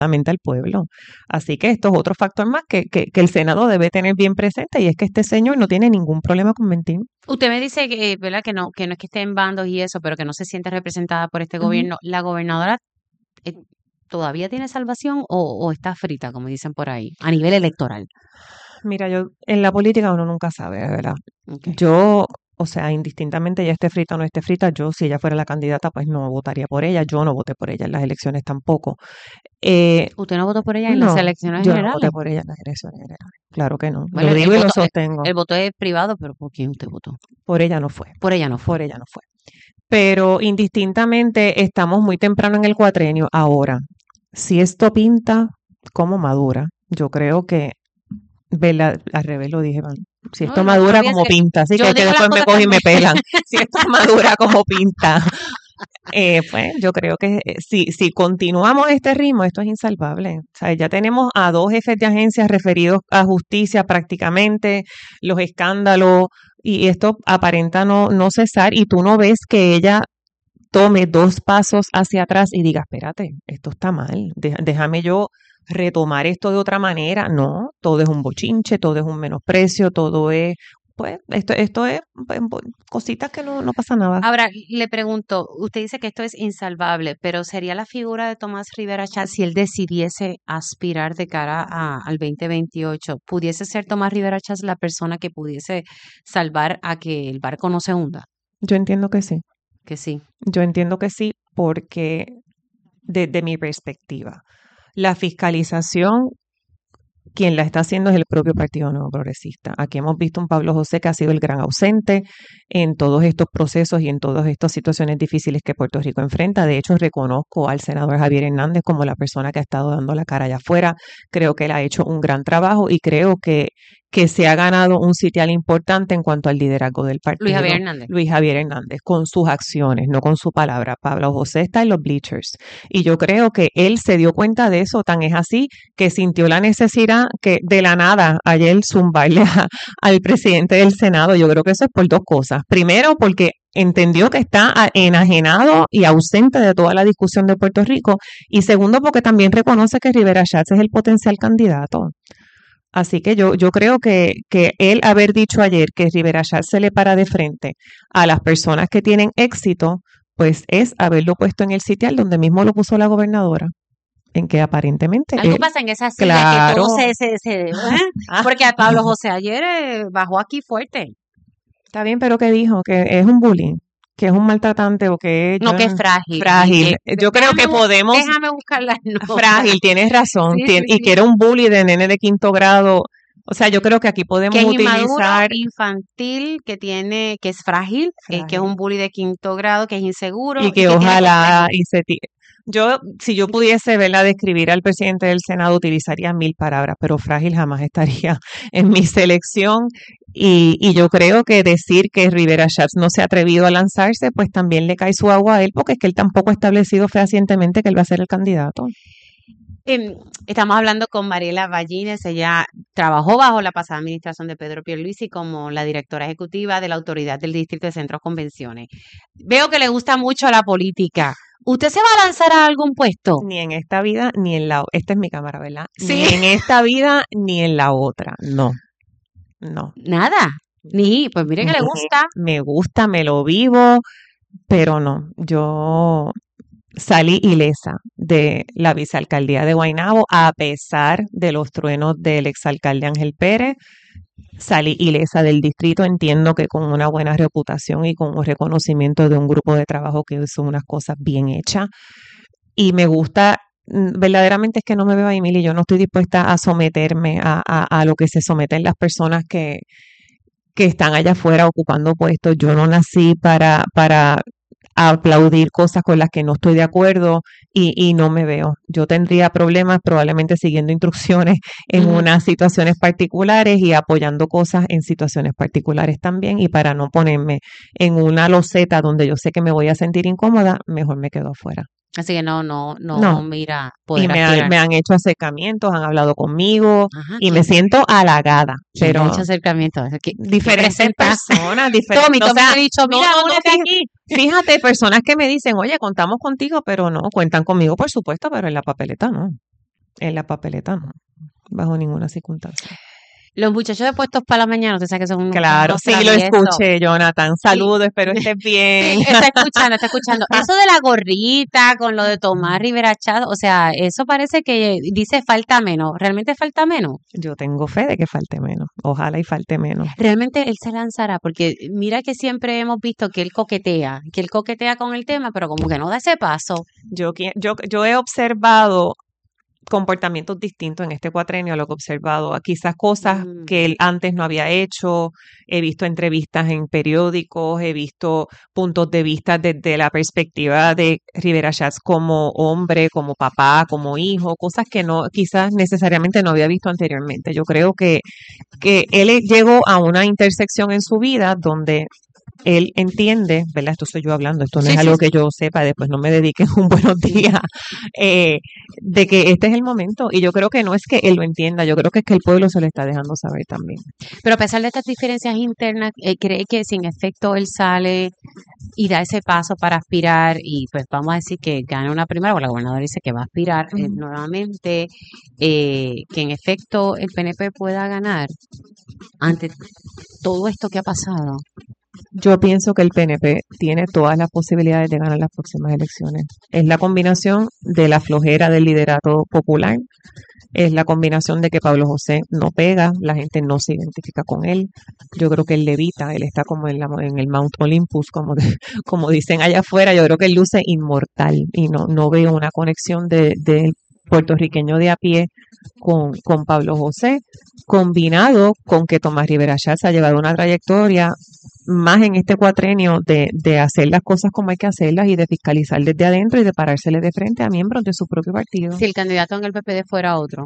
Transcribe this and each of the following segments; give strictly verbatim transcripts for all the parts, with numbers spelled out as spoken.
al pueblo. Así que esto es otro factor más que, que, que el Senado debe tener bien presente, y es que este señor no tiene ningún problema con mentir. Usted me dice que, ¿verdad? Que no, que no es que esté en bandos y eso, pero que no se siente representada por este Ujú. gobierno. ¿La gobernadora eh, todavía tiene salvación o, o está frita, como dicen por ahí, a nivel electoral? Mira, yo en la política uno nunca sabe, de verdad. Okay. Yo, o sea, indistintamente ella esté frita o no esté frita, yo si ella fuera la candidata, pues no votaría por ella. Yo no voté por ella en las elecciones tampoco. Eh, ¿Usted no votó por ella en las no, elecciones yo no generales? voté por ella en las elecciones generales. Claro que no. Bueno, Lo el digo y lo voto, el, sostengo. el voto es privado, pero ¿por quién usted votó? Por ella no fue. Por ella no fue. Por ella no fue. Pero indistintamente estamos muy temprano en el cuatrenio. Ahora, si esto pinta como madura, yo creo que, ¿verdad? Al revés lo dije, man. Si No, esto no, no madura piense como que pinta, así yo que es que digo las después me cosas cogen y me también. pelan. Si esto madura como pinta, eh, pues yo creo que eh, si, si continuamos este ritmo, esto es insalvable. O sea, ya tenemos a dos jefes de agencias referidos a justicia prácticamente, los escándalos, y esto aparenta no, no cesar, y tú no ves que ella tome dos pasos hacia atrás y diga, espérate, esto está mal, de- déjame yo retomar esto de otra manera. No, todo es un bochinche, todo es un menosprecio, todo es, pues, esto, esto es pues, bo- cositas que no, no pasa nada. Ahora, le pregunto, usted dice que esto es insalvable, pero ¿sería la figura de Tomás Rivera Chatz si él decidiese aspirar de cara a- al veinte veintiocho? ¿Pudiese ser Tomás Rivera Chatz la persona que pudiese salvar a que el barco no se hunda? Yo entiendo que sí, Que sí. yo entiendo que sí, porque desde mi perspectiva, la fiscalización, quien la está haciendo es el propio Partido Nuevo Progresista. Aquí hemos visto un Pablo José que ha sido el gran ausente en todos estos procesos y en todas estas situaciones difíciles que Puerto Rico enfrenta. De hecho, reconozco al senador Javier Hernández como la persona que ha estado dando la cara allá afuera. Creo que él ha hecho un gran trabajo y creo que, que se ha ganado un sitial importante en cuanto al liderazgo del partido. Luis Javier Hernández. Luis Javier Hernández, con sus acciones, no con su palabra. Pablo José está en los bleachers. Y yo creo que él se dio cuenta de eso, tan es así que sintió la necesidad que de la nada ayer zumbarle a, al presidente del Senado. Yo creo que eso es por dos cosas. Primero, porque entendió que está enajenado y ausente de toda la discusión de Puerto Rico. Y segundo, porque también reconoce que Rivera Schatz es el potencial candidato. Así que yo, yo creo que, que él haber dicho ayer que Rivera Schatz se le para de frente a las personas que tienen éxito, pues es haberlo puesto en el sitial donde mismo lo puso la gobernadora, en que aparentemente Algo él, pasa en esa silla claro, que todo se... se, se ¿eh? ah, Porque a Pablo José ayer eh, bajó aquí fuerte. está bien, pero ¿qué dijo? Que es un bullying, que es un maltratante o que es No, yo, que es frágil. frágil. Que, Yo creo déjame, que podemos, déjame buscar las notas. frágil, tienes razón, Sí, tien, sí, y sí. que era un bully de nene de quinto grado. O sea, yo creo que aquí podemos Que es utilizar inmaduro, infantil, que tiene, que es frágil, eh, que es frágil. un bully de quinto grado, que es inseguro Y y que que tiene ojalá complejos. y se ti- yo, si yo pudiese verla describir al presidente del Senado, utilizaría mil palabras, pero frágil jamás estaría en mi selección. Y, y yo creo que decir que Rivera Schatz no se ha atrevido a lanzarse, pues también le cae su agua a él, porque es que él tampoco ha establecido fehacientemente que él va a ser el candidato. Em, estamos hablando con Mariela Ballines, ella trabajó bajo la pasada administración de Pedro Pierluisi como la directora ejecutiva de la Autoridad del Distrito de Centros Convenciones. Veo que le gusta mucho la política. ¿Usted se va a lanzar a algún puesto? Ni en esta vida, ni en la... Esta es mi cámara, ¿verdad? Sí. Ni en esta vida, ni en la otra. No, no. Nada. Ni, pues mire que le Ni- gusta. Me gusta, me lo vivo, pero no. Yo salí ilesa de la vicealcaldía de Guaynabo, a pesar de los truenos del exalcalde Ángel Pérez. Salí ilesa del distrito, entiendo que con una buena reputación y con un reconocimiento de un grupo de trabajo que hizo unas cosas bien hechas. Y me gusta, mm, verdaderamente es que no me veo ahí, Mili, yo no estoy dispuesta a someterme a, a, a lo que se someten las personas que, que están allá afuera ocupando puestos. Yo no nací para, para aplaudir cosas con las que no estoy de acuerdo y, y no me veo. Yo tendría problemas probablemente siguiendo instrucciones en Ujú. unas situaciones particulares y apoyando cosas en situaciones particulares también, y para no ponerme en una loseta donde yo sé que me voy a sentir incómoda, mejor me quedo afuera. Así que no, no, no, No, mira, y poder me, ha- aspirar. me han hecho acercamientos, han hablado conmigo Ajá, y ¿quién? me siento halagada, ¿Quién le ha pero hecho acercamiento? ¿Qué, qué diferentes presenta? personas, diferentes, Tommy, o Tommy sea, me ha dicho, no, mira, no, no, únete fí- aquí. fíjate, personas que me dicen, oye, contamos contigo, pero no, cuentan conmigo, por supuesto, pero en la papeleta no. En la papeleta no, bajo ninguna circunstancia. Los muchachos de Puestos para la Mañana, usted sabe que son unos Claro, unos sí, lo traviesos. escuché, Jonathan. Saludos, Sí. espero estés bien. Sí, está escuchando, está escuchando. Eso de la gorrita con lo de Tomás Rivera Chat, o sea, eso parece que dice falta menos. ¿Realmente falta menos? Yo tengo fe de que falte menos. Ojalá y falte menos. Realmente él se lanzará, porque mira que siempre hemos visto que él coquetea, que él coquetea con el tema, pero como que no da ese paso. Yo, qui- yo, yo he observado comportamientos distintos en este cuatrenio a lo que he observado. Quizás cosas Mm. que él antes no había hecho. He visto entrevistas en periódicos, he visto puntos de vista desde la perspectiva de Rivera Schatz como hombre, como papá, como hijo, cosas que no, quizás necesariamente no había visto anteriormente. Yo creo que, que él llegó a una intersección en su vida donde él entiende, ¿verdad? Esto soy yo hablando, esto no Sí, es sí, algo sí. que yo sepa, después no me dediquen un buenos días, eh, de que este es el momento. Y yo creo que no es que él lo entienda, yo creo que es que el pueblo se lo está dejando saber también. Pero a pesar de estas diferencias internas, eh, cree que si en efecto él sale y da ese paso para aspirar y pues vamos a decir que gana una primera, o la gobernadora dice que va a aspirar eh, Ujú. nuevamente, eh, que en efecto el P N P pueda ganar ante todo esto que ha pasado. Yo pienso que el P N P tiene todas las posibilidades de ganar las próximas elecciones. Es la combinación de la flojera del liderato popular, es la combinación de que Pablo José no pega, la gente no se identifica con él. Yo creo que él levita, él está como en, la, en el Mount Olympus, como, de, como dicen allá afuera. Yo creo que él luce inmortal y no, no veo una conexión de, de puertorriqueño de a pie con, con Pablo José, combinado con que Tomás Rivera Schatz ha llevado una trayectoria más en este cuatrenio de, de hacer las cosas como hay que hacerlas y de fiscalizar desde adentro y de parársele de frente a miembros de su propio partido. Si el candidato en el P P D fuera otro,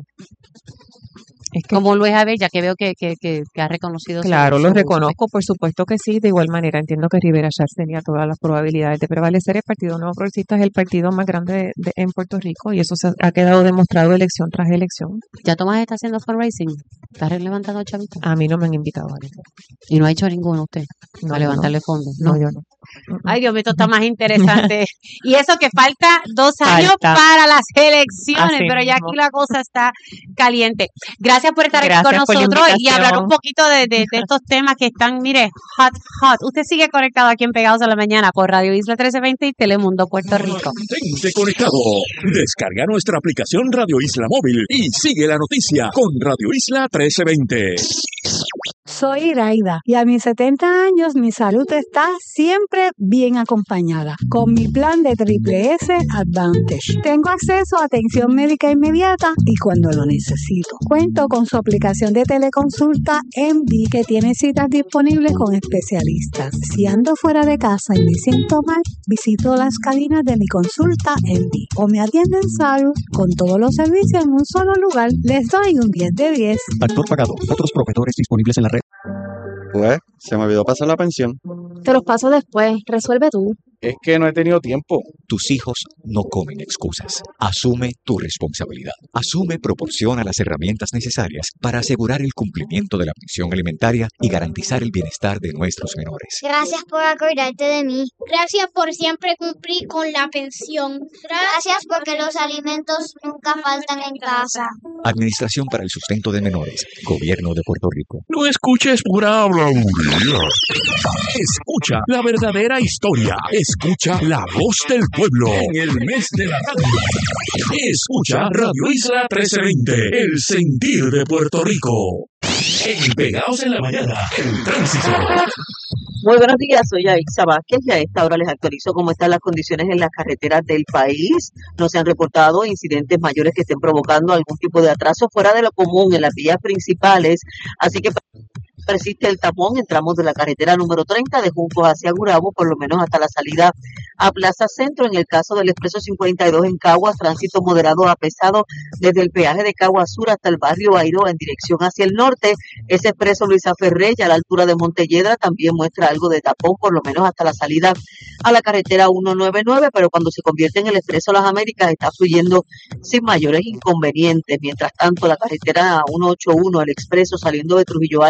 Es que, como Luis Abel, ya que veo que, que, que, que ha reconocido su- claro, su- lo su- reconozco, por supuesto que sí. De igual manera, entiendo que Rivera Schatz tenía todas las probabilidades de prevalecer. El Partido Nuevo Progresista es el partido más grande de, de, en Puerto Rico y eso se ha, ha quedado demostrado elección tras elección. Ya Tomás está haciendo fundraising, está levantando chavitos A mí no me han invitado a ninguno. y no ha hecho ninguno usted No, a yo levantarle fondos, no. ¿no? No, yo no. Ay, Dios mío, esto está más interesante. Y eso que falta dos años Falta. para las elecciones, Así pero ya mismo. aquí la cosa está caliente. Gracias por estar aquí con Gracias por la nosotros y hablar un invitación. poquito de, de, de estos temas que están, mire, hot, hot. Usted sigue conectado aquí en Pegados a la Mañana por Radio Isla trece veinte y Telemundo Puerto Rico. Mantente conectado. Descarga nuestra aplicación Radio Isla Móvil y sigue la noticia con Radio Isla trece veinte. Soy Iraida y a mis setenta años mi salud está siempre bien acompañada con mi plan de Triple S Advantage. Tengo acceso a atención médica inmediata y cuando lo necesito. Cuento con su aplicación de teleconsulta Envi que tiene citas disponibles con especialistas. Si ando fuera de casa y me siento mal, visito las cabinas de mi consulta Envi o me atienden salud con todos los servicios en un solo lugar. Les doy un diez de diez. Factor pagado. Otros proveedores disponibles en la red. Pues, se me olvidó pasar la pensión. Te los paso después, resuelve tú. Es que no he tenido tiempo. Tus hijos no comen excusas. Asume tu responsabilidad. Asume proporciona las herramientas necesarias para asegurar el cumplimiento de la pensión alimentaria y garantizar el bienestar de nuestros menores. Gracias por acordarte de mí. Gracias por siempre cumplir con la pensión. Gracias porque los alimentos nunca faltan en casa. Administración para el Sustento de Menores. Gobierno de Puerto Rico. No escuches pura habladuría. Escucha la verdadera historia. Escucha la voz del pueblo en el mes de la radio. Escucha Radio Isla trece veinte, el sentir de Puerto Rico. En Pegados en la Mañana, el tránsito. Muy buenos días, soy Aixa Vázquez y a esta hora les actualizo cómo están las condiciones en las carreteras del país. No se han reportado incidentes mayores que estén provocando algún tipo de atraso fuera de lo común en las vías principales, así que persiste el tapón en tramos de la carretera número treinta de Juncos hacia Gurabo, por lo menos hasta la salida a Plaza Centro. En el caso del expreso cincuenta y dos en Caguas, tránsito moderado a pesado desde el peaje de Caguas Sur hasta el barrio Bairoa en dirección hacia el norte. Ese expreso Luisa Ferré, a la altura de Montelledra, también muestra algo de tapón, por lo menos hasta la salida a la carretera ciento noventa y nueve, pero cuando se convierte en el expreso Las Américas está fluyendo sin mayores inconvenientes. Mientras tanto, la carretera ciento ochenta y uno, el expreso saliendo de Trujillo Alto, tránsito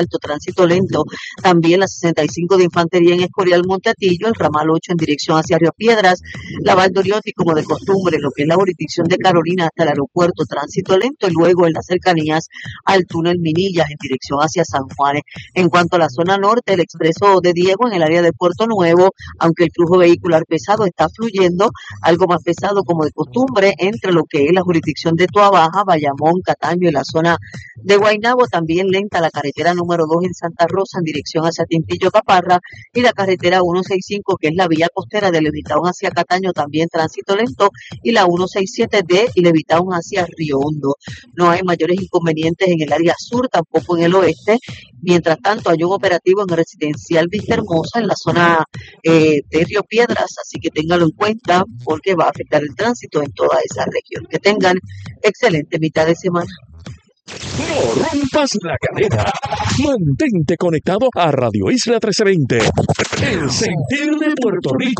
tránsito lento. También la sesenta y cinco de Infantería en Escorial Monteatillo, el ramal ocho en dirección hacia Río Piedras, la Valdoriotti como de costumbre, lo que es la jurisdicción de Carolina hasta el aeropuerto, tránsito lento, y luego en las cercanías al túnel Minillas en dirección hacia San Juan. En cuanto a la zona norte, el expreso de Diego en el área de Puerto Nuevo, aunque el flujo vehicular pesado está fluyendo, algo más pesado como de costumbre entre lo que es la jurisdicción de Toabaja, Bayamón, Cataño y la zona de Guaynabo. También lenta la carretera número dos en Santa Rosa en dirección hacia Tintillo Caparra, y la carretera ciento sesenta y cinco, que es la vía costera de Levitown hacia Cataño, también tránsito lento, y la ciento sesenta y siete de Levitown hacia Río Hondo. No hay mayores inconvenientes en el área sur, tampoco en el oeste. Mientras tanto, hay un operativo en el residencial Vista Hermosa en la zona eh, de Río Piedras, así que ténganlo en cuenta porque va a afectar el tránsito en toda esa región. Que tengan excelente mitad de semana. No rompas la cadena. Mantente conectado a Radio Isla trece veinte, el sentir de Puerto Rico.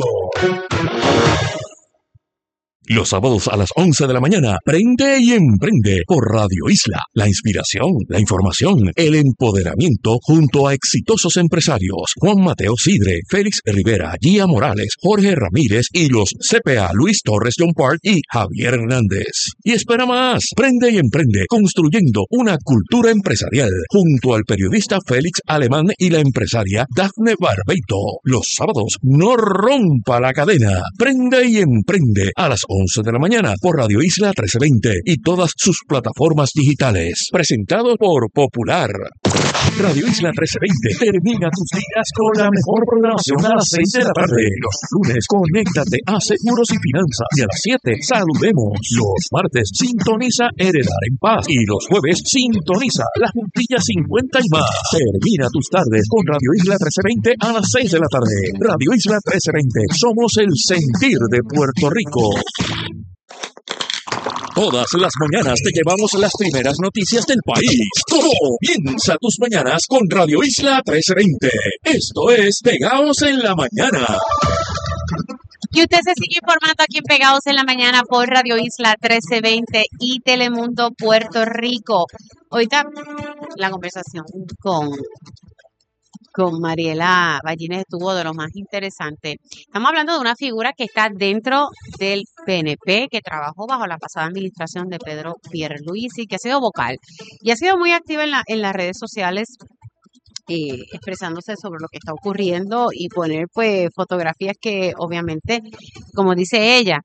Los sábados a las once de la mañana, prende y emprende por Radio Isla. La inspiración, la información, el empoderamiento junto a exitosos empresarios. Juan Mateo Sidre, Félix Rivera, Gia Morales, Jorge Ramírez y los C P A Luis Torres John Park y Javier Hernández. Y espera más, prende y emprende construyendo una cultura empresarial junto al periodista Félix Alemán y la empresaria Dafne Barbeito. Los sábados, no rompa la cadena. Prende y emprende a las once de la mañana por Radio Isla trece veinte y todas sus plataformas digitales. Presentado por Popular. Radio Isla trece veinte termina tus días con la mejor programación a las seis de la tarde. Los lunes, conéctate a Seguros y Finanzas. Y a las siete, saludemos. Los martes, sintoniza Heredar en Paz. Y los jueves, sintoniza La Juntilla cincuenta y más. Termina tus tardes con Radio Isla trece veinte a las seis de la tarde. Radio Isla trece veinte. Somos el sentir de Puerto Rico. Todas las mañanas te llevamos las primeras noticias del país. Comienza tus mañanas con Radio Isla trece veinte. Esto es Pegados en la Mañana. Y usted se sigue informando aquí en Pegados en la Mañana por Radio Isla trece veinte y Telemundo Puerto Rico. Ahorita la conversación con... con Mariela Ballines estuvo de lo más interesante. Estamos hablando de una figura que está dentro del P N P, que trabajó bajo la pasada administración de Pedro Pierluisi, que ha sido vocal y ha sido muy activa en, la, en las redes sociales, eh, expresándose sobre lo que está ocurriendo y poner pues fotografías que obviamente, como dice ella,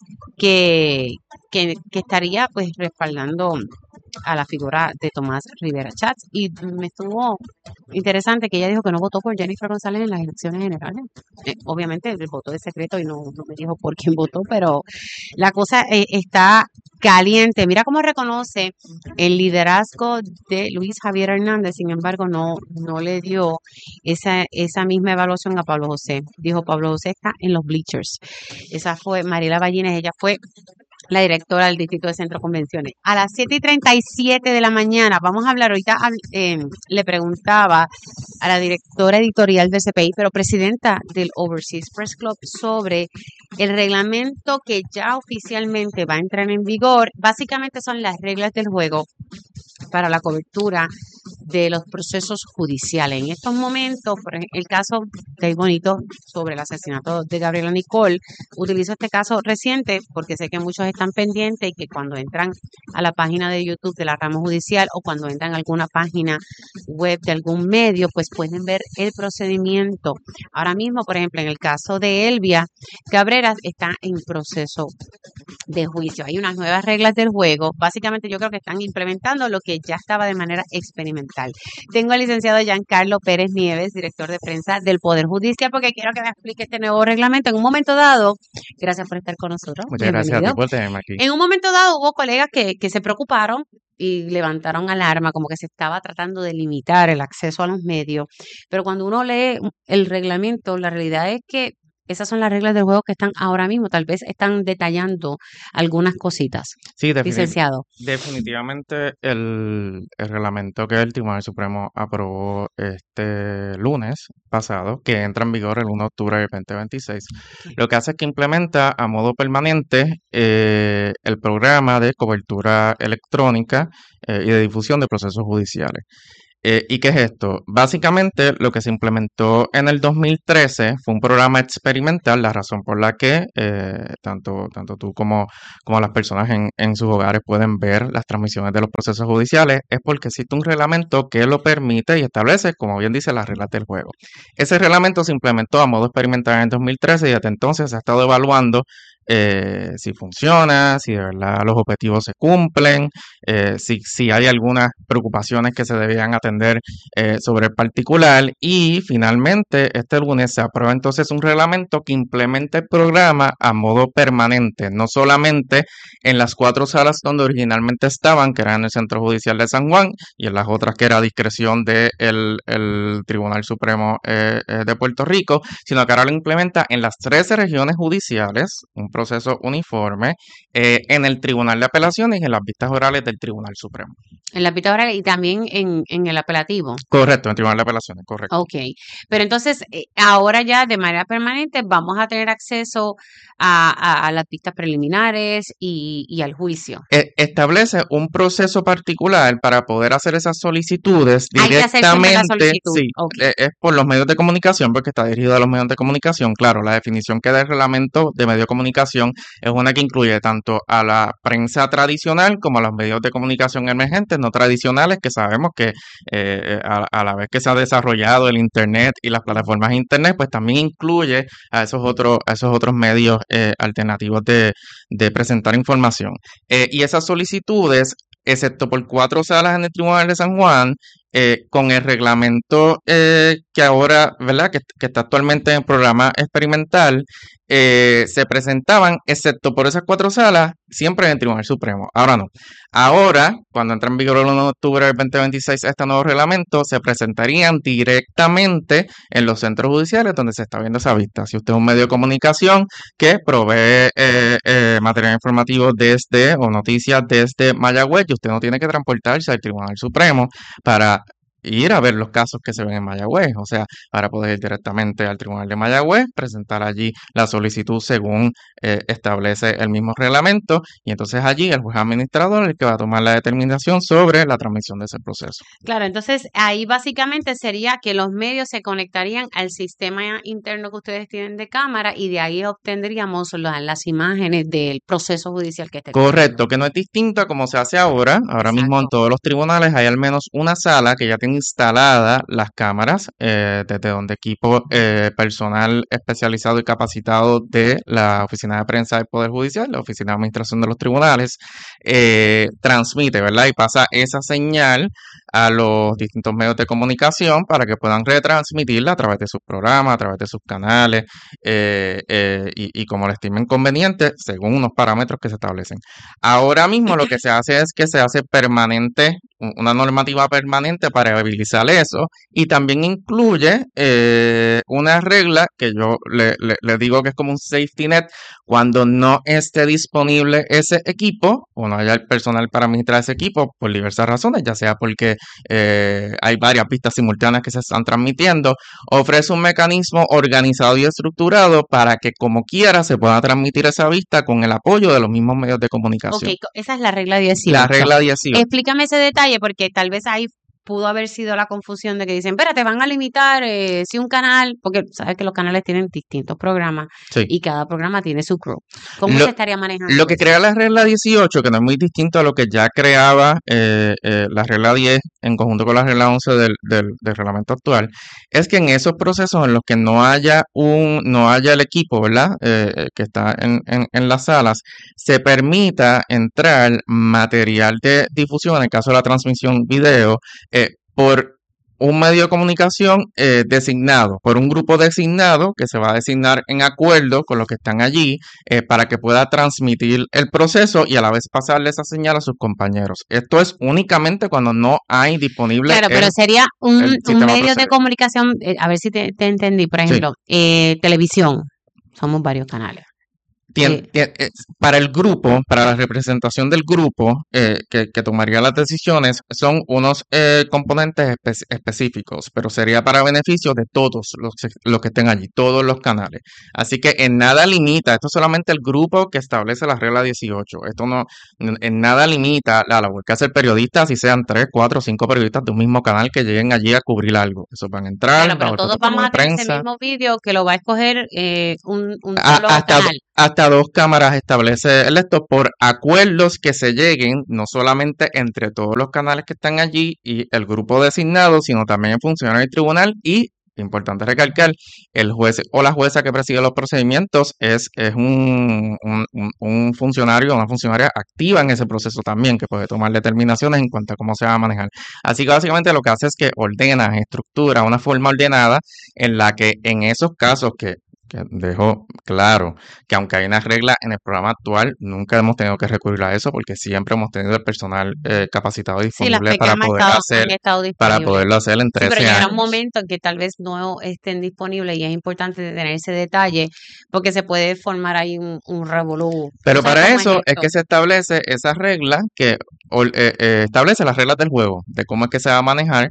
que, que, que estaría pues respaldando a la figura de Tomás Rivera Chats. Y me estuvo interesante que ella dijo que no votó por Jennifer González en las elecciones generales. Eh, obviamente el voto es secreto y no, no me dijo por quién votó, pero la cosa eh, está caliente. Mira cómo reconoce el liderazgo de Luis Javier Hernández, sin embargo no, no le dio esa, esa misma evaluación a Pablo José. Dijo Pablo José está en los bleachers. Esa fue Mariela Ballines, ella fue la directora del Distrito de Centro Convenciones. A las siete y treinta y siete de la mañana, vamos a hablar, ahorita eh, le preguntaba a la directora editorial del C P I, pero presidenta del Overseas Press Club, sobre el reglamento que ya oficialmente va a entrar en vigor. Básicamente son las reglas del juego para la cobertura de los procesos judiciales. En estos momentos, por ejemplo, el caso de Bonito sobre el asesinato de Gabriela Nicole, utilizo este caso reciente porque sé que muchos están pendientes y que cuando entran a la página de YouTube de la rama judicial o cuando entran a alguna página web de algún medio, pues pueden ver el procedimiento. Ahora mismo, por ejemplo, en el caso de Elvia Cabrera está en proceso de juicio. Hay unas nuevas reglas del juego. Básicamente yo creo que están implementando lo que ya estaba de manera experimental. Tengo al licenciado Giancarlo Pérez Nieves, director de prensa del Poder Judicial, porque quiero que me explique este nuevo reglamento. En un momento dado, gracias por estar con nosotros. Muchas gracias a ti por tenerme aquí. En un momento dado hubo colegas que, que se preocuparon y levantaron alarma, como que se estaba tratando de limitar el acceso a los medios. Pero cuando uno lee el reglamento, la realidad es que esas son las reglas del juego que están ahora mismo. Tal vez están detallando algunas cositas. Sí, definitiv- licenciado. definitivamente el, el reglamento que el Tribunal Supremo aprobó este lunes pasado, que entra en vigor el uno de octubre del veinte veintiséis, lo que hace es que implementa a modo permanente eh, el programa de cobertura electrónica eh, y de difusión de procesos judiciales. Eh, ¿y qué es esto? Básicamente lo que se implementó en el dos mil trece fue un programa experimental, la razón por la que eh, tanto, tanto tú como, como las personas en, en sus hogares pueden ver las transmisiones de los procesos judiciales, es porque existe un reglamento que lo permite y establece, como bien dice, las reglas del juego. Ese reglamento se implementó a modo experimental en el dos mil trece y desde entonces se ha estado evaluando eh, si funciona, si de verdad los objetivos se cumplen, eh, si, si hay algunas preocupaciones que se debían atender eh, sobre el particular y finalmente este lunes se aprueba entonces un reglamento que implemente el programa a modo permanente, no solamente en las cuatro salas donde originalmente estaban, que eran en el Centro Judicial de San Juan y en las otras que era a discreción del de el Tribunal Supremo eh, eh, de Puerto Rico, sino que ahora lo implementa en las trece regiones judiciales, un proceso uniforme, eh, en el Tribunal de Apelaciones y en las vistas orales del Tribunal Supremo. En la vistas orales y también en, en el apelativo. Correcto, en el Tribunal de Apelaciones, correcto. Ok, pero entonces eh, ahora ya de manera permanente vamos a tener acceso a, a, a las vistas preliminares y, y al juicio. Eh, establece un proceso particular para poder hacer esas solicitudes Hay que hacer siempre la directamente. solicitud. Sí, Ok. eh, es por los medios de comunicación, porque está dirigido a los medios de comunicación. Claro, la definición que da el reglamento de medio de comunicación es una que incluye tanto a la prensa tradicional como a los medios de comunicación emergentes, no tradicionales, que sabemos que eh, a, a la vez que se ha desarrollado el Internet y las plataformas de Internet, pues también incluye a esos otros, a esos otros medios eh, alternativos de, de presentar información. Eh, y esas solicitudes, excepto por cuatro salas en el Tribunal de San Juan, eh, con el reglamento eh, que ahora, ¿verdad?, que, que está actualmente en programa experimental, eh, se presentaban, excepto por esas cuatro salas, siempre en el Tribunal Supremo. Ahora no. Ahora, cuando entra en vigor el uno de octubre del veinte veintiséis este nuevo reglamento, se presentarían directamente en los centros judiciales donde se está viendo esa vista. Si usted es un medio de comunicación que provee eh, eh, material informativo desde o noticias desde Mayagüez, y usted no tiene que transportarse al Tribunal Supremo para ir a ver los casos que se ven en Mayagüez, o sea, para poder ir directamente al Tribunal de Mayagüez, presentar allí la solicitud según eh, establece el mismo reglamento, y entonces allí el juez administrador es el que va a tomar la determinación sobre la transmisión de ese proceso. Claro, entonces ahí básicamente sería que los medios se conectarían al sistema interno que ustedes tienen de cámara y de ahí obtendríamos la- las imágenes del proceso judicial que esté Correcto, que no es distinto a como se hace ahora. Ahora mismo en Exacto. todos los tribunales hay al menos una sala que ya tiene instaladas las cámaras, eh, desde donde equipo eh, personal especializado y capacitado de la Oficina de Prensa del Poder Judicial, la Oficina de Administración de los Tribunales, eh, transmite, ¿verdad? Y pasa esa señal a los distintos medios de comunicación para que puedan retransmitirla a través de sus programas, a través de sus canales, eh, eh, y, y como le estimen conveniente, según unos parámetros que se establecen. Ahora mismo lo que se hace es que se hace permanente, u- una normativa permanente para viabilizar eso, y también incluye eh, una regla que yo le, le- le digo que es como un safety net cuando no esté disponible ese equipo o no haya el personal para administrar ese equipo por diversas razones, ya sea porque eh, hay varias pistas simultáneas que se están transmitiendo, ofrece un mecanismo organizado y estructurado para que como quiera se pueda transmitir esa vista con el apoyo de los mismos medios de Ok, comunicación. co- esa es la regla dieciocho. La regla dieciocho. Explícame ese detalle porque tal vez ahí pudo haber sido la confusión de que dicen, espérate, van a limitar eh, si un canal, porque sabes que los canales tienen distintos programas Sí. y cada programa tiene su crew. ¿Cómo Lo, se estaría manejando lo que eso? crea la regla dieciocho, que no es muy distinto a lo que ya creaba eh, eh, la regla diez en conjunto con la regla once del, del, del reglamento actual, es que en esos procesos en los que no haya un, no haya el equipo, ¿verdad? Eh, eh, que está en, en, en las salas, se permita entrar material de difusión, en el caso de la transmisión video, eh, por un medio de comunicación eh, designado, por un grupo designado que se va a designar en acuerdo con los que están allí eh, para que pueda transmitir el proceso y a la vez pasarle esa señal a sus compañeros. Esto es únicamente cuando no hay disponible Claro, pero el, sería un, el un sistema medio de procesal. comunicación, eh, a ver si te, te entendí, por Sí. ejemplo, eh, televisión, somos varios canales. Tien, tien, eh, para el grupo, para la representación del grupo eh, que, que tomaría las decisiones, son unos eh, componentes espe específicos, pero sería para beneficio de todos los, los que estén allí, todos los canales. Así que en nada limita, esto es solamente el grupo que establece la regla dieciocho. Esto no, en nada limita la labor que hace el periodista, si sean tres, cuatro, cinco periodistas de un mismo canal que lleguen allí a cubrir algo. Eso van a entrar. Claro, pero todos vamos a tener ese mismo vídeo que lo va a escoger eh, un, un solo a, hasta, canal. Hasta dos cámaras establece el esto por acuerdos que se lleguen, no solamente entre todos los canales que están allí y el grupo designado, sino también en funcionarios del tribunal y, importante recalcar, el juez o la jueza que preside los procedimientos es, es un, un, un funcionario o una funcionaria activa en ese proceso también, que puede tomar determinaciones en cuanto a cómo se va a manejar. Así que básicamente lo que hace es que ordena, estructura una forma ordenada en la que en esos casos que que dejó claro que aunque hay una regla en el programa actual, nunca hemos tenido que recurrir a eso porque siempre hemos tenido el personal eh, capacitado disponible sí, para poder estado, hacer para poderlo hacer en trece sí, pero años. llegará un momento en que tal vez no estén disponibles y es importante tener ese detalle porque se puede formar ahí un, un revolú. Pero para eso es, es que se establece esa regla que eh, eh, establece las reglas del juego, de cómo es que se va a manejar.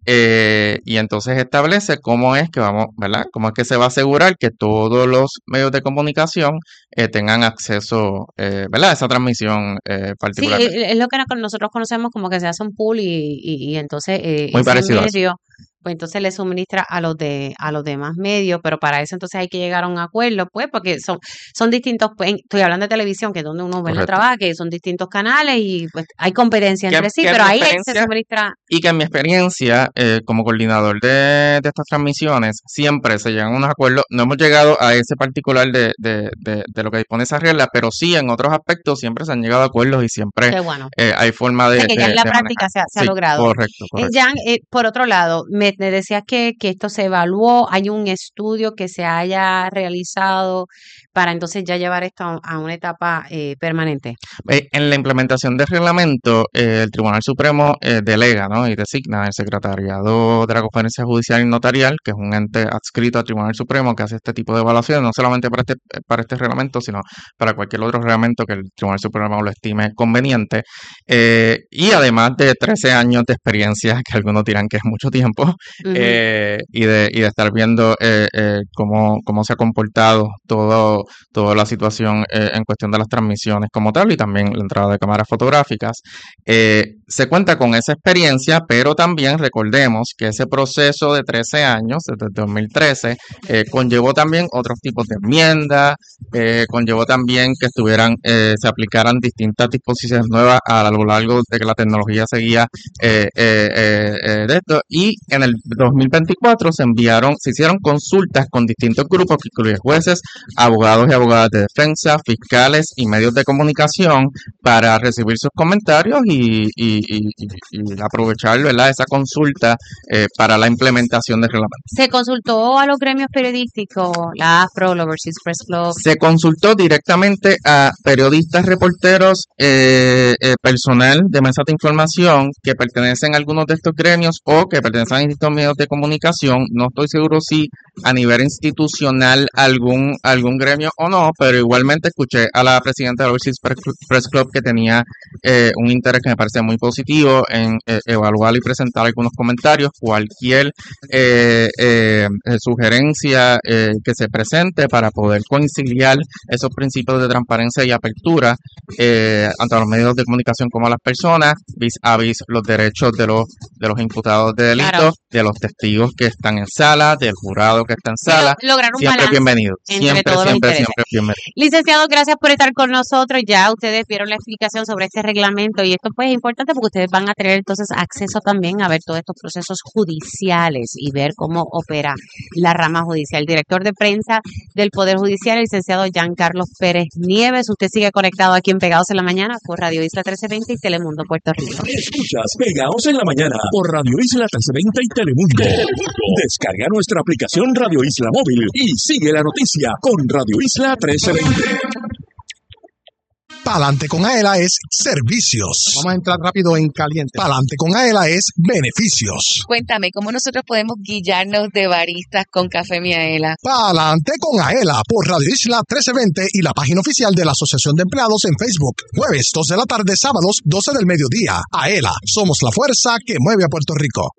Eh, y entonces establece cómo es que vamos, ¿verdad? Cómo es que se va a asegurar que todos los medios de comunicación eh, tengan acceso, eh, ¿verdad? A esa transmisión eh, particular. Sí, es lo que nosotros conocemos como que se hace un pool y, y, y entonces eh, Muy ese parecido medio, pues entonces le suministra a los de a los demás medios, pero para eso entonces hay que llegar a un acuerdo, pues, porque son son distintos, pues, estoy hablando de televisión, que es donde uno ve la trabaja, que son distintos canales y pues hay competencia entre sí, pero ahí se suministra. Y que en mi experiencia eh, como coordinador de, de estas transmisiones, siempre se llegan a unos acuerdos. No hemos llegado a ese particular de, de, de, de lo que dispone esa regla, pero sí en otros aspectos siempre se han llegado a acuerdos y siempre Qué bueno. eh, hay forma de. O sea, que ya de, en la de práctica se ha, se ha sí, logrado. Correcto, correcto. Eh, Jan, eh, por otro lado, me, me decías que, que esto se evaluó, hay un estudio que se haya realizado para entonces ya llevar esto a, a una etapa eh, permanente. Eh, en la implementación del reglamento, eh, el Tribunal Supremo eh, delega, ¿no? y designa el Secretariado de la Conferencia Judicial y Notarial, que es un ente adscrito al Tribunal Supremo que hace este tipo de evaluaciones, no solamente para este, para este reglamento, sino para cualquier otro reglamento que el Tribunal Supremo lo estime conveniente. Eh, y además de trece años de experiencia, que algunos dirán que es mucho tiempo, uh-huh. eh, y, de, y de estar viendo eh, eh, cómo, cómo se ha comportado todo, toda la situación eh, en cuestión de las transmisiones como tal, y también la entrada de cámaras fotográficas, eh, se cuenta con esa experiencia, pero también recordemos que ese proceso de trece años, desde dos mil trece, eh, conllevó también otros tipos de enmiendas, eh, conllevó también que estuvieran, eh, se aplicaran distintas disposiciones nuevas a lo largo de que la tecnología seguía eh, eh, eh, de esto, y en el dos mil veinticuatro se enviaron, se hicieron consultas con distintos grupos que incluyen jueces, abogados y abogadas de defensa, fiscales y medios de comunicación para recibir sus comentarios y, y, y, y, y aprovechar, ¿verdad?, esa consulta eh, para la implementación del reglamento. ¿Se consultó a los gremios periodísticos, la AFRO, la Overseas Press Club? Se consultó directamente a periodistas, reporteros, eh, eh, personal de mesa de información que pertenecen a algunos de estos gremios o que pertenecen a distintos medios de comunicación. No estoy seguro si a nivel institucional algún algún gremio o no, pero igualmente escuché a la presidenta de la Overseas Press Club que tenía eh, un interés que me parece muy positivo en eh, evaluar y presentar algunos comentarios. Cualquier eh, eh, sugerencia eh, que se presente para poder conciliar esos principios de transparencia y apertura eh, ante los medios de comunicación como a las personas, vis a vis los derechos de los de los imputados de delitos, claro, de los testigos que están en sala, del jurado que está en sala. Lograr un siempre bienvenido. Siempre, siempre, siempre bienvenido. Licenciado, gracias por estar con nosotros. Ya ustedes vieron la explicación sobre este reglamento y esto pues es importante porque ustedes van a tener entonces acceso también a ver todos estos procesos judiciales y ver cómo opera la rama judicial. Director de prensa del Poder Judicial, el licenciado Giancarlo Pérez Nieves. Usted sigue conectado aquí en Pegados en la Mañana por Radio Isla trece veinte y Telemundo Puerto Rico. Escuchas Pegados en la Mañana por Radio Isla trece veinte y Telemundo. Descarga nuestra aplicación Radio Isla Móvil y sigue la noticia con Radio Isla trece veinte. Pa'lante con Aela es servicios. Vamos a entrar rápido en caliente. Pa'lante con Aela es beneficios. Cuéntame, ¿cómo nosotros podemos guillarnos de baristas con Café Miaela? Pa'lante con Aela por Radio Isla trece veinte y la página oficial de la Asociación de Empleados en Facebook. Jueves dos de la tarde, sábados doce del mediodía. Aela, somos la fuerza que mueve a Puerto Rico.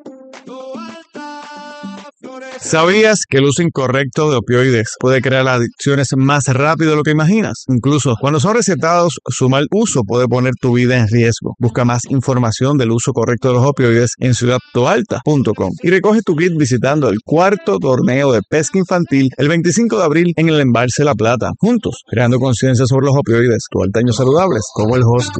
¿Sabías que el uso incorrecto de opioides puede crear adicciones más rápido de lo que imaginas? Incluso cuando son recetados, su mal uso puede poner tu vida en riesgo. Busca más información del uso correcto de los opioides en ciudad toalta punto com y recoge tu kit visitando el cuarto torneo de pesca infantil el veinticinco de abril en el Embalse La Plata. Juntos, creando conciencia sobre los opioides, toalteños saludables como el Hosco.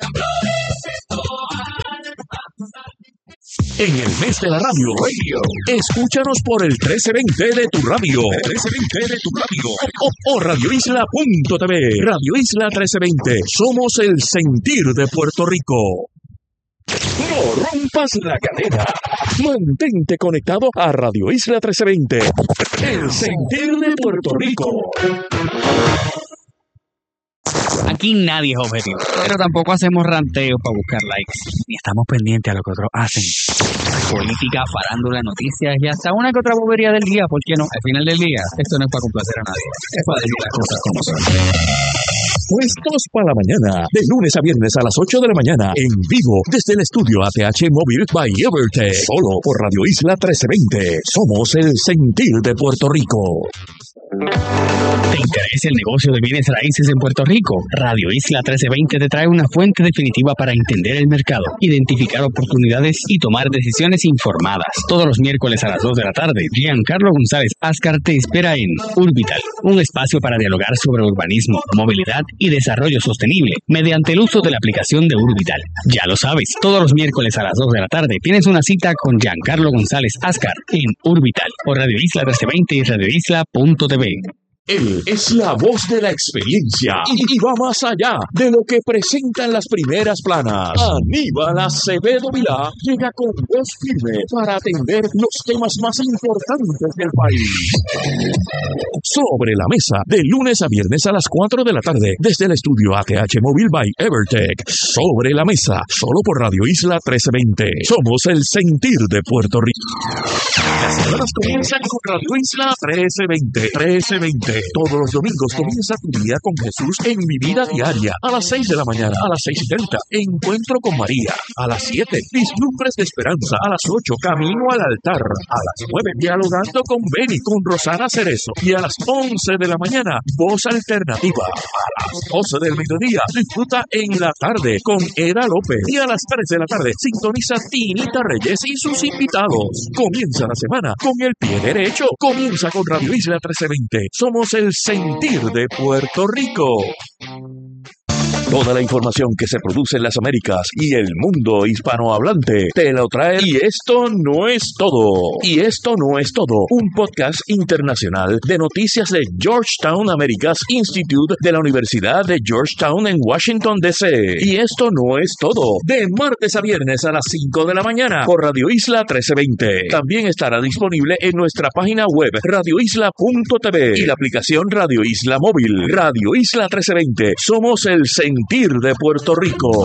En el mes de la radio, radio, escúchanos por el trece veinte de tu radio, trece veinte de tu radio, o, o radio isla punto t v. Radio Isla trece veinte, somos el sentir de Puerto Rico. No rompas la cadena. Mantente conectado a Radio Isla trece veinte, el sentir de Puerto Rico. Aquí nadie es objetivo, pero tampoco hacemos ranteos para buscar likes, ni estamos pendientes a lo que otros hacen. Política, farándula, noticias y hasta una que otra bobería del día, ¿por qué no? Al final del día, esto no es para complacer a nadie, es para decir las cosas como son. Puestos para la mañana, de lunes a viernes a las ocho de la mañana, en vivo, desde el estudio A T H Móvil by Evertech, solo por Radio Isla trece veinte. Somos el sentir de Puerto Rico. ¿Te interesa el negocio de bienes raíces en Puerto Rico? Radio Isla trece veinte te trae una fuente definitiva para entender el mercado, identificar oportunidades y tomar decisiones informadas. Todos los miércoles a las dos de la tarde, Giancarlo González Ascar te espera en Urbital, un espacio para dialogar sobre urbanismo, movilidad y desarrollo sostenible mediante el uso de la aplicación de Urbital. Ya lo sabes, todos los miércoles a las dos de la tarde tienes una cita con Giancarlo González Ascar en Urbital por Radio Isla trece veinte y radio isla punto t v. Él es la voz de la experiencia y, y va más allá de lo que presentan las primeras planas. Aníbal Acevedo Vilá llega con voz firme para atender los temas más importantes del país. Sobre la mesa, de lunes a viernes a las cuatro de la tarde, desde el estudio A T H Móvil by Evertech. Sobre la mesa, solo por Radio Isla trece veinte. Somos el sentir de Puerto Rico. Las semanas comienzan con Radio Isla trece veinte. trece veinte. Todos los domingos comienza tu día con Jesús en Mi Vida Diaria. A las seis de la mañana, a las seis y treinta, Encuentro con María. A las siete, Vislumbres de Esperanza. A las ocho, Camino al Altar. A las nueve, Dialogando con Beni, con Rosana Cerezo. Y a las once de la mañana, Voz Alternativa. A las doce del mediodía, disfruta En la Tarde con Eda López. Y a las tres de la tarde, sintoniza Tinita Reyes y sus invitados. Comienza la semana con el pie derecho. Comienza con Radio Isla trece veinte. Somos el sentir de Puerto Rico. Toda la información que se produce en las Américas y el mundo hispanohablante te lo trae. Y esto no es todo. Y esto no es todo. Un podcast internacional de noticias de Georgetown Americas Institute de la Universidad de Georgetown en Washington, D C Y esto no es todo. De martes a viernes a las cinco de la mañana por Radio Isla trece veinte. También estará disponible en nuestra página web radio isla punto t v y la aplicación Radio Isla Móvil. Radio Isla trece veinte. Somos el sentir de Puerto Rico.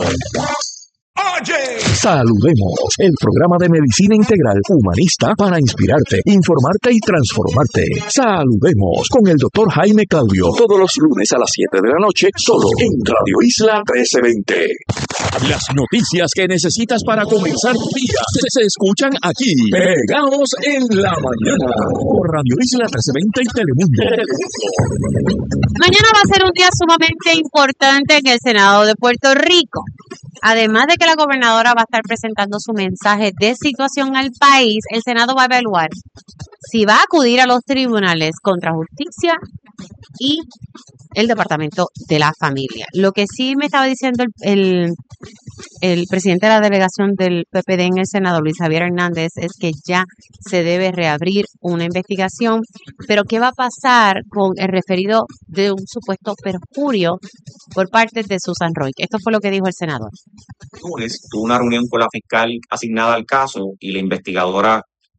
Oye. Saludemos, el programa de medicina integral humanista para inspirarte, informarte y transformarte. Saludemos con el doctor Jaime Claudio, todos los lunes a las siete de la noche, solo en Radio Isla trece veinte. Las noticias que necesitas para comenzar tu día se, se escuchan aquí, pegados en la mañana, por Radio Isla trece veinte y Telemundo. Mañana va a ser un día sumamente importante en el Senado de Puerto Rico. Además de que la gobernadora va a estar presentando su mensaje de situación al país, el Senado va a evaluar si va a acudir a los tribunales contra justicia y el Departamento de la Familia. Lo que sí me estaba diciendo el, el, el presidente de la delegación del P P D en el Senado, Luis Javier Hernández, es que ya se debe reabrir una investigación, pero ¿qué va a pasar con el referido de un supuesto perjurio por parte de Susan Roy? Esto fue lo que dijo el senador. Lunes tuvo una reunión con la fiscal asignada al caso y la investigadora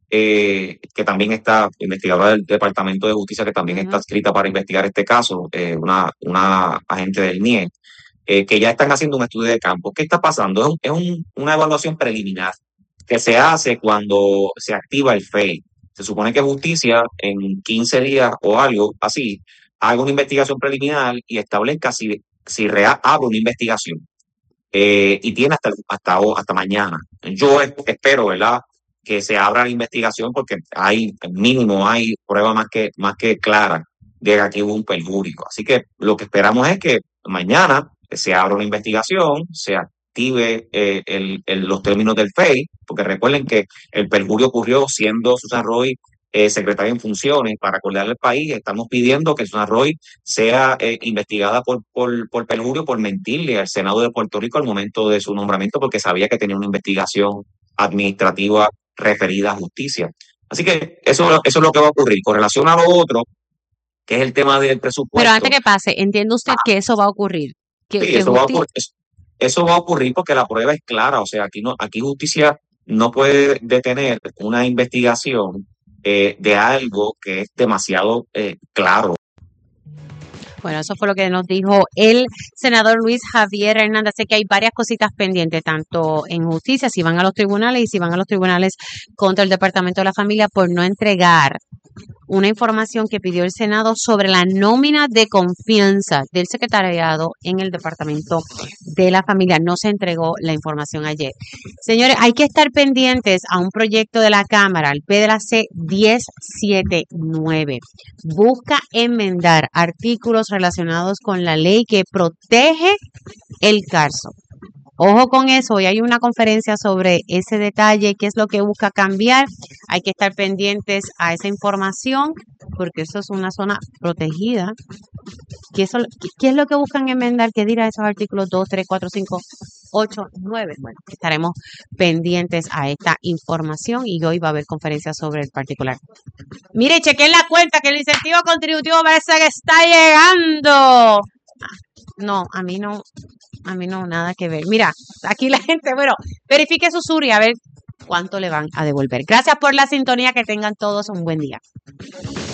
eh, que también está, investigadora del Departamento de Justicia, que también está Ujú. adscrita para investigar este caso, eh, una, una agente del N I E, eh, que ya están haciendo un estudio de campo. ¿Qué está pasando? Es, un- es un- una evaluación preliminar que se hace cuando se activa el F E I. Se supone que Justicia en quince días o algo así haga una investigación preliminar y establezca si, si real, abre una investigación. Eh, y tiene hasta, hasta, ho- hasta mañana. Yo es- espero, ¿verdad?, que se abra la investigación porque hay, mínimo, hay prueba más que, más que clara de que aquí hubo un perjurio. Así que lo que esperamos es que mañana se abra una investigación, se active eh, el- el- los términos del F E I, porque recuerden que el perjurio ocurrió siendo Susan Roy eh, secretaria en funciones. Para acordarle al país, estamos pidiendo que Susan Roy sea eh, investigada por, por, por perjurio, por mentirle al Senado de Puerto Rico al momento de su nombramiento, porque sabía que tenía una investigación administrativa referida a justicia. Así que eso, eso es lo que va a ocurrir. Con relación a lo otro, que es el tema del Pero presupuesto, antes que pase, ¿entiende usted que eso va a ocurrir? Que, sí, que eso va a justi- ocurrir, eso, eso va a ocurrir porque la prueba es clara. O sea, aquí no, aquí justicia no puede detener una investigación eh, de algo que es demasiado eh, claro. Bueno, eso fue lo que nos dijo el senador Luis Javier Hernández. Sé que hay varias cositas pendientes, tanto en justicia, si van a los tribunales y si van a los tribunales contra el Departamento de la Familia por no entregar una información que pidió el Senado sobre la nómina de confianza del secretariado en el Departamento de la Familia. No se entregó la información ayer. Señores, hay que estar pendientes a un proyecto de la Cámara, el P de la C diez setenta y nueve. Busca enmendar artículos relacionados con la ley que protege el carso. Ojo con eso, hoy hay una conferencia sobre ese detalle, qué es lo que busca cambiar. Hay que estar pendientes a esa información porque eso es una zona protegida. ¿Qué, eso, qué, qué es lo que buscan enmendar? ¿Qué dirá esos artículos dos, tres, cuatro, cinco, ocho, nueve? Bueno, estaremos pendientes a esta información y hoy va a haber conferencia sobre el particular. Mire, chequen la cuenta que el incentivo contributivo parece que está llegando. No, a mí no, a mí no, nada que ver. Mira, aquí la gente, bueno, verifique su SURI a ver cuánto le van a devolver. Gracias por la sintonía, que tengan todos un buen día.